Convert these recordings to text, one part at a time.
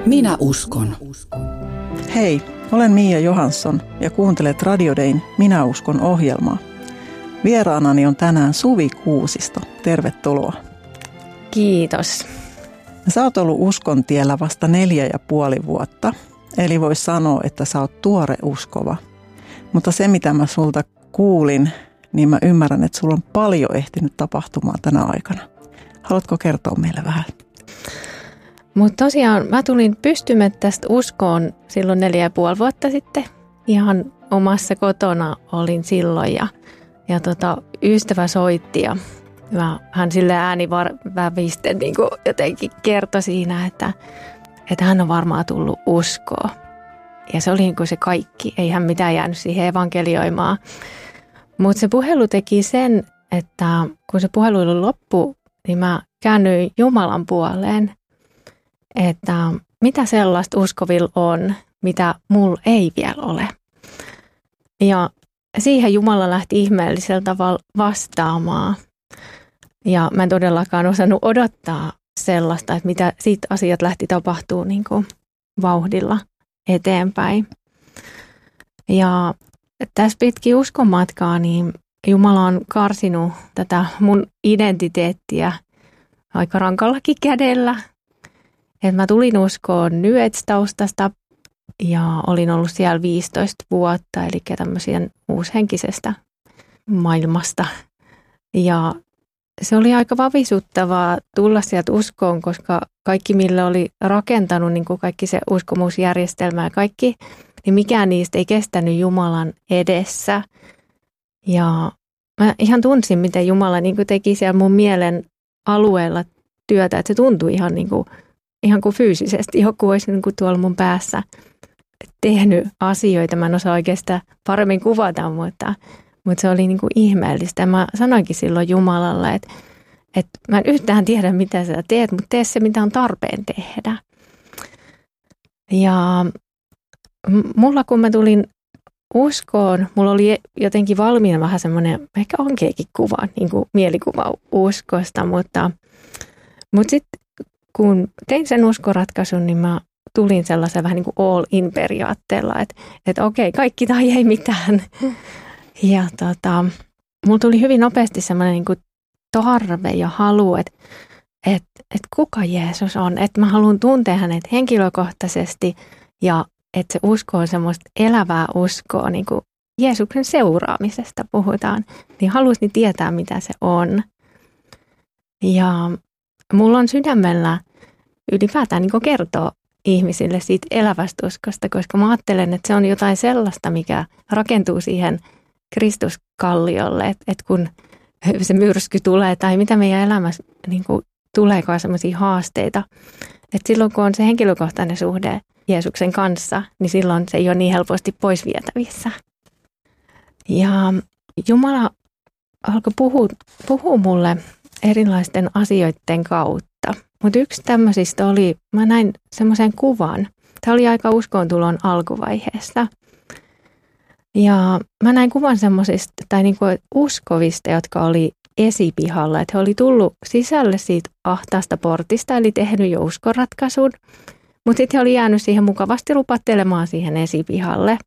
Minä uskon. Hei, olen Mia Johansson ja kuuntelet Radio Dayn Minä uskon -ohjelmaa. Vieraanani on tänään Suvi Kuusisto. Tervetuloa. Kiitos. Sä oot ollut uskon tiellä vasta 4,5 vuotta, eli vois sanoa, että sä oot tuore uskova. Mutta se, mitä mä sulta kuulin, niin mä ymmärrän, että sulla on paljon ehtinyt tapahtumaan tänä aikana. Haluatko kertoa meille vähän? Mutta tosiaan mä tulin pystymettästä uskoon silloin 4,5 vuotta sitten. Ihan omassa kotona olin silloin ja ystävä soitti ja hän sille äänivävisten niin jotenkin kertoi siinä, että hän on varmaan tullut uskoa. Ja se oli niin kuin se kaikki, ei hän mitään jäänyt siihen evankelioimaan. Mutta se puhelu teki sen, että kun se puhelu oli loppu, niin mä käännyin Jumalan puoleen, että mitä sellaista uskovilla on, mitä mulla ei vielä ole. Ja siihen Jumala lähti ihmeellisellä tavalla vastaamaan. Ja mä en todellakaan osannut odottaa sellaista, että mitä siitä asiat lähti tapahtumaan niin kuin vauhdilla eteenpäin. Ja tässä pitkin uskonmatkaa, niin Jumala on karsinut tätä mun identiteettiä aika rankallakin kädellä. Et mä tulin uskoon New Age-taustasta ja olin ollut siellä 15 vuotta, eli tämmöisen uushenkisestä maailmasta. Ja se oli aika vavisuttavaa tulla sieltä uskoon, koska kaikki, millä oli rakentanut, niin kuin kaikki se uskomusjärjestelmä ja kaikki, niin mikään niistä ei kestänyt Jumalan edessä. Ja mä ihan tunsin, miten Jumala niin kuin teki siellä mun mielen alueella työtä, että se tuntui ihan kuin fyysisesti. Joku olisi niin kuin tuolla mun päässä tehnyt asioita. Mä en osaa oikeastaan paremmin kuvata, mutta se oli niin kuin ihmeellistä. Mä sanoinkin silloin Jumalalle, että mä en yhtään tiedä, mitä sä teet, mutta tee se, mitä on tarpeen tehdä. Ja mulla, kun mä tulin uskoon, mulla oli jotenkin valmiina vähän semmoinen, ehkä onkeekin kuva, niin kuin mielikuva uskosta, mutta sitten kun tein sen uskoratkaisun, niin mä tulin sellaisen vähän niin kuin all in -periaatteella, että okei, kaikki tai ei mitään. Ja mulla tuli hyvin nopeasti semmoinen niin kuin tarve ja halu, että kuka Jeesus on, että mä haluan tuntea hänet henkilökohtaisesti ja että se usko on semmoista elävää uskoa, niin kuin Jeesuksen seuraamisesta puhutaan, niin haluaisin tietää, mitä se on. Ja mulla on sydämellä ylipäätään niin kuin kertoa ihmisille siitä elävästä uskosta, koska mä ajattelen, että se on jotain sellaista, mikä rakentuu siihen Kristuskalliolle, että kun se myrsky tulee tai mitä meidän elämässä niin kuin tuleekaan sellaisia haasteita, että silloin kun on se henkilökohtainen suhde Jeesuksen kanssa, niin silloin se ei ole niin helposti pois vietävissä. Ja Jumala alkoi puhua mulle erilaisten asioiden kautta. Mutta yksi tämmöisistä oli, mä näin semmoisen kuvan. Tämä oli aika uskontulon alkuvaiheessa. Ja mä näin kuvan semmoisista, tai niinku uskovista, jotka oli esipihalla. Että he oli tullut sisälle siitä ahtaasta portista, eli tehnyt jo uskoratkaisun. Mutta sitten he oli jäänyt siihen mukavasti lupattelemaan siihen esipihalle.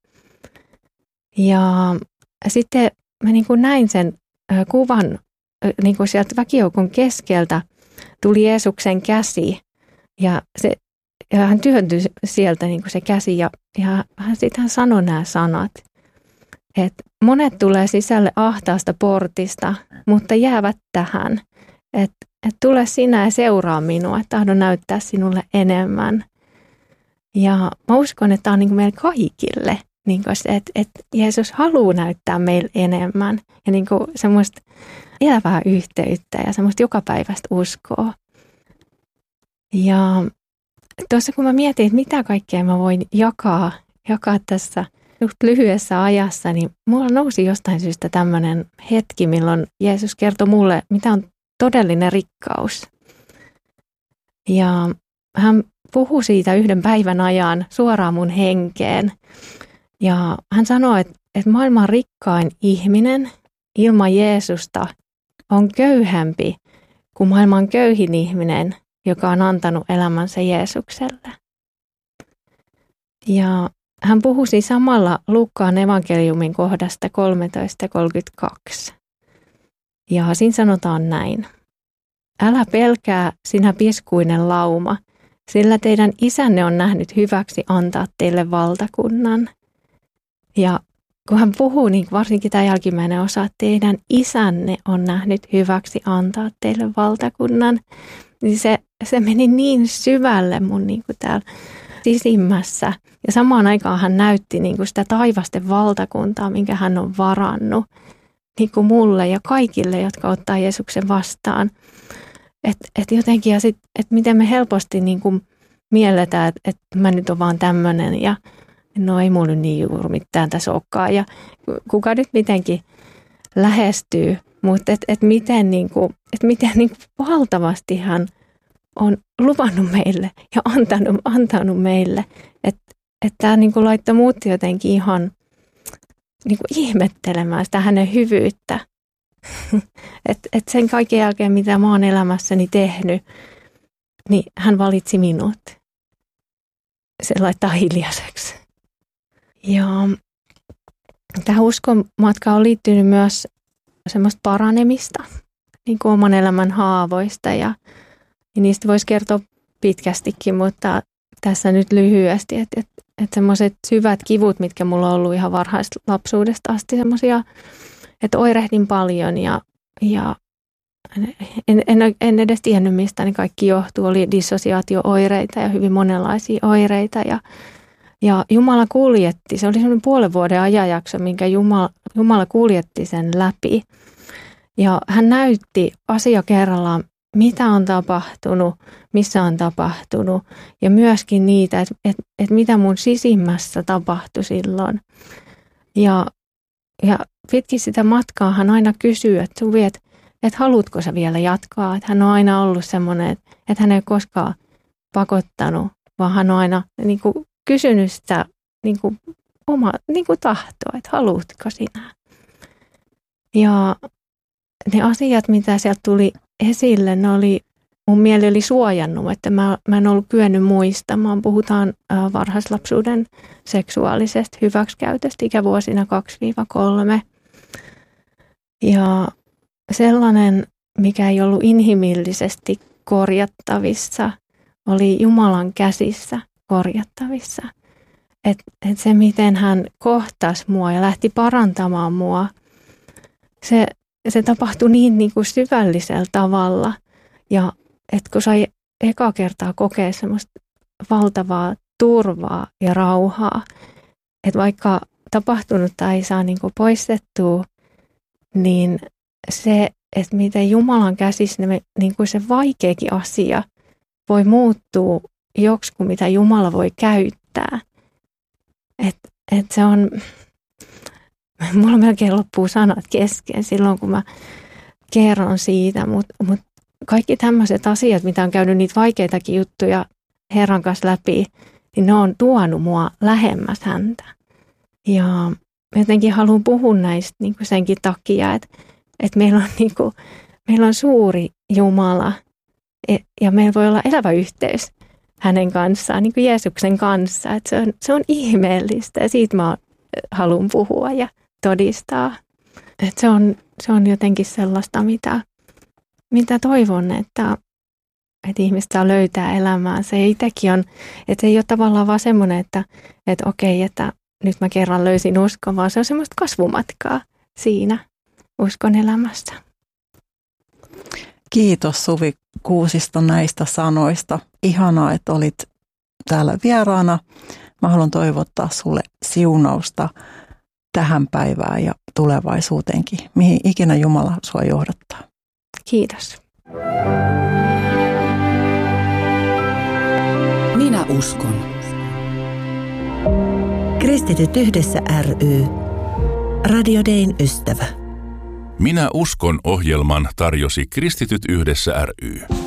Ja sitten mä niinku näin sen kuvan niinku sieltä väkijoukon keskeltä. Tuli Jeesuksen käsi ja hän työntyi sieltä niin kuin se käsi ja hän sanoi nämä sanat, että monet tulee sisälle ahtaasta portista, mutta jäävät tähän, että tule sinä ja seuraa minua, että tahdon näyttää sinulle enemmän. Ja mä uskon, että tämä on niin kuin meille kaikille, niin kuin se, että Jeesus haluaa näyttää meille enemmän ja niin kuin semmoista elävää yhteyttä ja semmoista jokapäiväistä uskoa. Ja tuossa kun mä mietin, että mitä kaikkea mä voin jakaa tässä lyhyessä ajassa, niin mulla nousi jostain syystä tämmöinen hetki, milloin Jeesus kertoi mulle, mitä on todellinen rikkaus. Ja hän puhui siitä yhden päivän ajan suoraan mun henkeen. Ja hän sanoi, että maailman rikkain ihminen ilman Jeesusta on köyhempi kuin maailman köyhin ihminen, joka on antanut elämänsä Jeesukselle. Ja hän puhui siis samalla Luukkaan evankeliumin kohdasta 13:32. Ja siinä sanotaan näin. Älä pelkää, sinä piskuinen lauma, sillä teidän isänne on nähnyt hyväksi antaa teille valtakunnan. Ja kun hän puhuu, niin varsinkin tämä jälkimmäinen osa, että teidän isänne on nähnyt hyväksi antaa teille valtakunnan, niin se meni niin syvälle mun niin kuin täällä sisimmässä. Ja samaan aikaan hän näytti niin kuin sitä taivasten valtakuntaa, minkä hän on varannut niin kuin mulle ja kaikille, jotka ottaa Jeesuksen vastaan. Et jotenkin, ja sitten, että miten me helposti niin kuin mielletään, että mä nyt on vaan tämmöinen ja no ei mulla niin juuri mitään tässä olekaan. Ja kuka nyt mitenkin lähestyy, mutta miten valtavasti hän on luvannut meille ja antanut meille. Että tämä niin kuin laittoi muut jotenkin ihan niin kuin ihmettelemään sitä hänen hyvyyttä. Että sen kaiken jälkeen, mitä mä oon elämässäni tehnyt, niin hän valitsi minut. Se laittaa hiljaiseksi. Ja tähän uskon matkaan on liittynyt myös semmoista paranemista, niin kuin oman elämän haavoista. Ja niistä voisi kertoa pitkästikin, mutta tässä nyt lyhyesti, että semmoiset syvät kivut, mitkä mulla on ollut ihan varhaista lapsuudesta asti, semmoisia, että oirehdin paljon ja en edes tiennyt, mistä ne kaikki johtuu. Oli dissosiaatio-oireita ja hyvin monenlaisia oireita ja Jumala kuljetti. Se oli semmoinen 5 vuoden ajanjakso, minkä Jumala kuljetti sen läpi. Ja hän näytti asia kerrallaan, mitä on tapahtunut, missä on tapahtunut ja myöskin niitä, että mitä mun sisimmässä tapahtui silloin. Ja pitkin sitä matkaa hän aina kysyy, että Suvi, että haluatko sä vielä jatkaa. Että hän on aina ollut semmoinen, että hän ei koskaan pakottanut, vaan hän on aina niin kuin kysynyt sitä niin kuin omaa niin kuin tahtoa, että haluatko sinä. Ja ne asiat, mitä sieltä tuli esille, mun mieli oli suojannut, että mä en ollut kyennyt muistamaan. Puhutaan varhaislapsuuden seksuaalisesta hyväksikäytöstä ikävuosina 2-3. Ja sellainen, mikä ei ollut inhimillisesti korjattavissa, oli Jumalan käsissä korjattavissa. Että se, miten hän kohtasi mua ja lähti parantamaan mua, se tapahtui niin kuin syvällisellä tavalla. Ja että kun sai eka kertaa kokea semmoista valtavaa turvaa ja rauhaa, että vaikka tapahtunutta ei saa niin kuin poistettua, niin se, että miten Jumalan käsissä niin kuin se vaikeakin asia voi muuttua joksikin, mitä Jumala voi käyttää. Että se on, mulla melkein loppuu sanat kesken silloin, kun mä kerron siitä, mutta kaikki tämmöiset asiat, mitä on käynyt niitä vaikeitakin juttuja Herran kanssa läpi, niin ne on tuonut mua lähemmäs häntä. Ja jotenkin haluan puhua näistä niin kuin senkin takia, että meillä on suuri Jumala ja meillä voi olla elävä yhteys hänen kanssaan, niin kuin Jeesuksen kanssa. Että se on ihmeellistä ja siitä mä haluan puhua ja todistaa. Että se on jotenkin sellaista, mitä toivon, että ihmiset saa löytää elämäänsä. Ja itsekin on, että ei ole tavallaan vaan semmoinen, että okei, että nyt mä kerran löysin uskon, vaan se on semmoista kasvumatkaa siinä uskon elämässä. Kiitos Suvi Kuusisto näistä sanoista. Ihanaa, että olit täällä vieraana. Mä haluan toivottaa sulle siunausta tähän päivään ja tulevaisuuteenkin, mihin ikinä Jumala sua johdattaa. Kiitos. Minä uskon. Kristityt yhdessä ry. Radio Dayn ystävä. Minä uskon -ohjelman tarjosi Kristityt yhdessä ry.